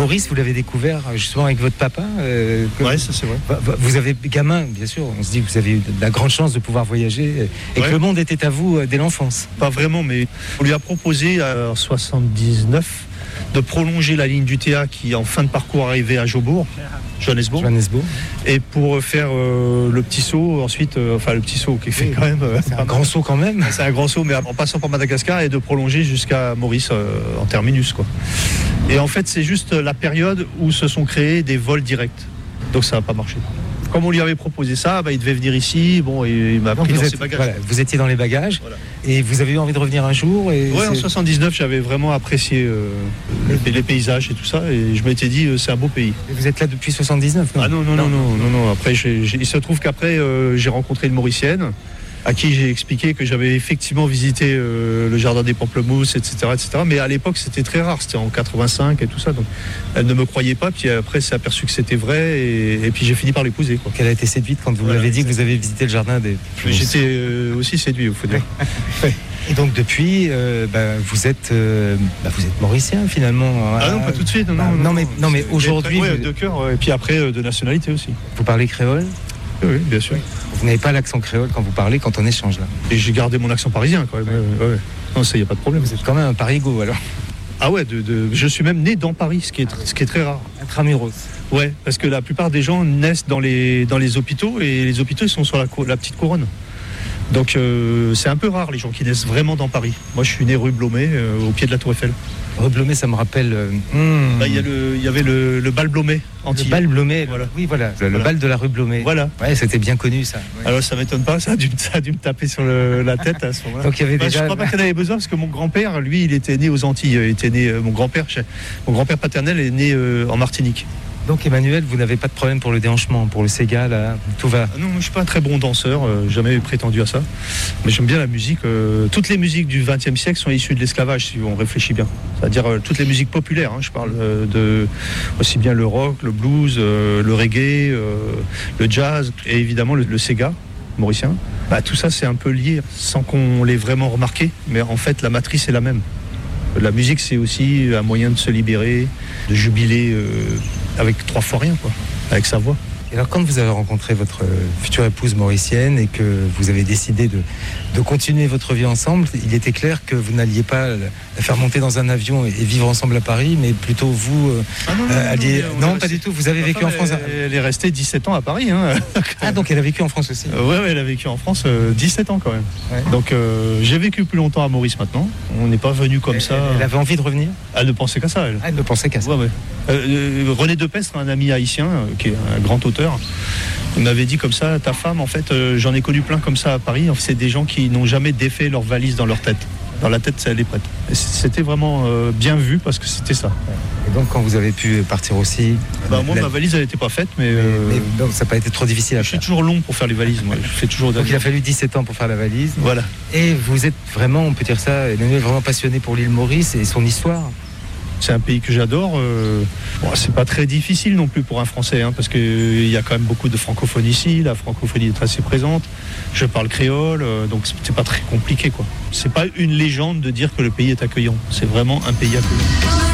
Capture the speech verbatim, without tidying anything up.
Maurice, vous l'avez découvert justement avec votre papa. Euh, ouais, ça c'est vrai. Vous avez, gamin, bien sûr, on se dit que vous avez eu de la grande chance de pouvoir voyager et ouais. que le monde était à vous dès l'enfance. Pas vraiment, mais on lui a proposé en soixante-dix-neuf de prolonger la ligne du T A qui en fin de parcours arrivait à Jobourg, Johannesburg, Johannesburg. Et pour faire euh, le petit saut ensuite, euh, enfin le petit saut qui fait oui, quand même... Euh, c'est un grand saut quand même. C'est un grand saut, mais en passant par Madagascar et de prolonger jusqu'à Maurice euh, en terminus, quoi. Et en fait, c'est juste la période où se sont créés des vols directs. Donc ça n'a pas marché. Comme on lui avait proposé ça, bah, il devait venir ici. Bon, et il m'a pris dans êtes, ses bagages. Voilà, vous étiez dans les bagages voilà. Et vous avez eu envie de revenir un jour et ouais, en soixante-dix-neuf, j'avais vraiment apprécié euh, les, les paysages et tout ça. Et je m'étais dit, euh, c'est un beau pays. Et vous êtes là depuis soixante-dix-neuf, non? Ah non, non, non, non, non, non. Après, j'ai, j'ai, il se trouve qu'après, euh, j'ai rencontré une Mauricienne à qui j'ai expliqué que j'avais effectivement visité euh, le jardin des Pamplemousses, et cetera, et cetera. Mais à l'époque, c'était très rare. C'était en quatre-vingt-cinq et tout ça. Donc, elle ne me croyait pas. Puis après, s'est aperçu que c'était vrai. Et, et puis, j'ai fini par l'épouser, quoi. Elle a été séduite quand vous voilà, lui avez dit que vous avez visité le jardin des... J'étais euh, aussi séduit, il faut dire. Ouais. Et donc, depuis, euh, bah, vous êtes euh, bah, vous êtes mauricien, finalement. Ah non, pas tout de suite. Non, bah, non, non, non, mais, non, mais aujourd'hui... Ouais, vous... de cœur. Ouais. Et puis après, euh, de nationalité aussi. Vous parlez créole? Oui, bien sûr. Vous n'avez pas l'accent créole quand vous parlez, quand on échange là. Et j'ai gardé mon accent parisien quand même. Ouais. Ouais, ouais. Non, ça, il n'y a pas de problème. Vous êtes quand même un parigo alors. Ah ouais, de, de, je suis même né dans Paris, ce qui est, ce qui est très rare. Intramuros. Ouais, parce que la plupart des gens naissent dans les, dans les hôpitaux et les hôpitaux ils sont sur la, la petite couronne. Donc euh, c'est un peu rare les gens qui naissent vraiment dans Paris. Moi je suis né rue Blomet, euh, au pied de la Tour Eiffel. Rue Blomet, ça me rappelle... Euh, hmm. bah, y, a le, y avait le, le bal Blomet. Le bal Blomet, voilà. Oui voilà, le, voilà. le bal de la rue Blomet. Voilà. Ouais, c'était bien connu ça. Ouais. Alors ça m'étonne pas, ça a dû, ça a dû me taper sur le, la tête à ce moment-là. Donc il y avait bah, déjà... Je crois pas qu'il en avait besoin parce que mon grand-père, lui, il était né aux Antilles. Il était né, mon grand-père, mon grand-père paternel est né euh, en Martinique. Donc Emmanuel, vous n'avez pas de problème pour le déhanchement, pour le Sega, là, tout va? Non, je suis pas un très bon danseur, euh, jamais prétendu à ça. Mais j'aime bien la musique. Euh, toutes les musiques du vingtième siècle sont issues de l'esclavage, si on réfléchit bien. C'est-à-dire euh, toutes les musiques populaires. Hein, je parle euh, de aussi bien le rock, le blues, euh, le reggae, euh, le jazz et évidemment le, le Sega mauricien. Bah, tout ça, c'est un peu lié, sans qu'on l'ait vraiment remarqué. Mais en fait, la matrice est la même. La musique, c'est aussi un moyen de se libérer, de jubiler euh, avec trois fois rien, quoi, avec sa voix. Et alors, quand vous avez rencontré votre future épouse mauricienne et que vous avez décidé de, de continuer votre vie ensemble, il était clair que vous n'alliez pas la faire monter dans un avion et vivre ensemble à Paris, mais plutôt vous euh, ah non, non, euh, alliez... Non, non, non pas du tout. Vous avez vécu en France. Elle, elle est restée dix-sept ans à Paris. Hein. Ah, donc elle a vécu en France aussi. euh, ouais, ouais, elle a vécu en France euh, dix-sept ans quand même. Ouais. Donc euh, j'ai vécu plus longtemps à Maurice maintenant. On n'est pas venu comme elle, ça. Elle avait envie de revenir. Elle ne pensait qu'à ça. Elle, ah, elle ne pensait qu'à ça. Ouais, ouais. Euh, euh, René Depestre, un ami haïtien euh, qui est un grand auteur. Il m'avait dit comme ça, ta femme, en fait, euh, j'en ai connu plein comme ça à Paris. C'est des gens qui n'ont jamais défait leur valise dans leur tête. Dans la tête, elle est prête. Et c'était vraiment euh, bien vu parce que c'était ça. Et donc, quand vous avez pu partir aussi... Bah, moi, la... ma valise, elle n'était pas faite, mais... mais, euh... mais donc, ça n'a pas été trop difficile à je faire. Je suis toujours long pour faire les valises, moi. Je fais toujours... Donc, il a fallu dix-sept ans pour faire la valise. Voilà. Et vous êtes vraiment, on peut dire ça, Emmanuel, vraiment passionné pour l'île Maurice et son histoire. C'est un pays que j'adore. Euh, bon, c'est pas très difficile non plus pour un Français, hein, parce qu'il euh, y a quand même beaucoup de francophones ici. La francophonie est assez présente. Je parle créole, euh, donc c'est pas très compliqué, quoi. C'est pas une légende de dire que le pays est accueillant. C'est vraiment un pays accueillant.